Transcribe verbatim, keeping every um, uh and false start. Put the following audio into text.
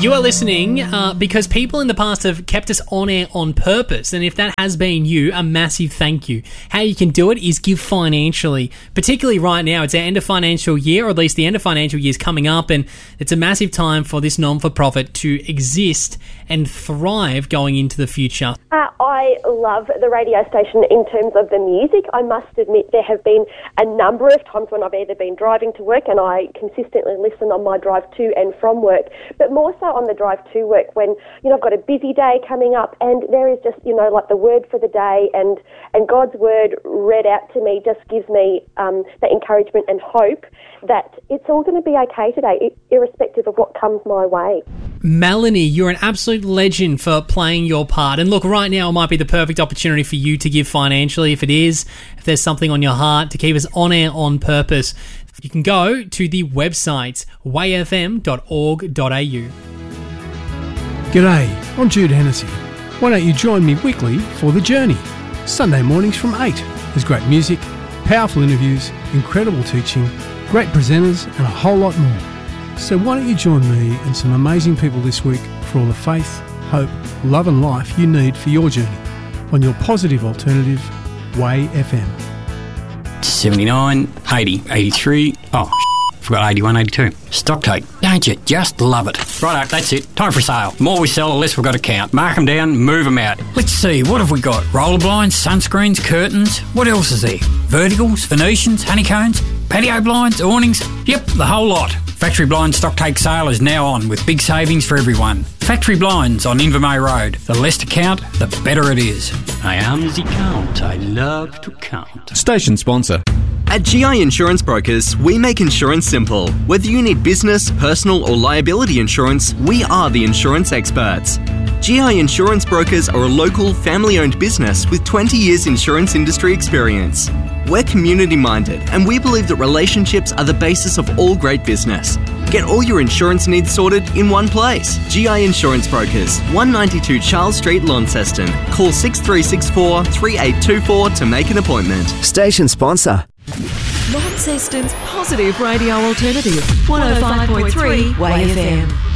You are listening uh, because people in the past have kept us on air on purpose, and if that has been you, a massive thank you. How you can do it is give financially, particularly right now. It's our end of financial year, or at least the end of financial year is coming up, and it's a massive time for this non-for-profit to exist and thrive going into the future. Uh, I love the radio station in terms of the music. I must admit there have been a number of times when I've either been driving to work, and I consistently listen on my drive to and from work, but more so on the drive to work when, you know, I've got a busy day coming up and there is just, you know, like the word for the day and, and God's word read out to me just gives me um, the encouragement and hope that it's all going to be okay today, irrespective of what comes my way. Melanie, you're an absolute legend for playing your part. And look, right now it might be the perfect opportunity for you to give financially. If it is, if there's something on your heart to keep us on air on purpose, you can go to the website way f m dot org dot a u. G'day, I'm Jude Hennessy. Why don't you join me weekly for The Journey? Sunday mornings from eight. There's great music, powerful interviews, incredible teaching, great presenters and a whole lot more. So why don't you join me and some amazing people this week for all the faith, hope, love and life you need for your journey on your positive alternative, Way F M. seventy-nine, eighty, eighty-three, oh, forgot eighty-one, eighty-two. Stock take, don't you just love it? Righto, that's it. Time for sale. The more we sell, the less we've got to count. Mark them down, move them out. Let's see, what have we got? Roller blinds, sunscreens, curtains. What else is there? Verticals, Venetians, honeycombs, patio blinds, awnings. Yep, the whole lot. Factory Blind stock take sale is now on with big savings for everyone. Factory Blinds on Invermay Road. The less to count, the better it is. I am the count. I love to count. Station sponsor. At G I Insurance Brokers, we make insurance simple. Whether you need business, personal or liability insurance, we are the insurance experts. G I Insurance Brokers are a local, family-owned business with twenty years insurance industry experience. We're community-minded and we believe that relationships are the basis of all great business. Get all your insurance needs sorted in one place. G I Insurance Brokers, one ninety-two Charles Street, Launceston. Call six three six four, three eight two four to make an appointment. Station sponsor. Launceston's positive radio alternative, one oh five point three Way F M.